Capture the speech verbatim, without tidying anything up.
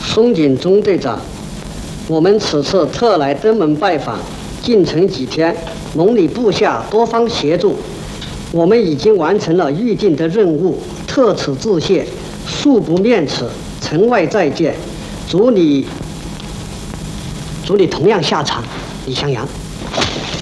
松井中队长，我们此次特来登门拜访，进程几天，蒙你部下多方协助，我们已经完成了预定的任务，特此致谢，恕不面此，城外再见。祝你，祝你同样下场，李向阳。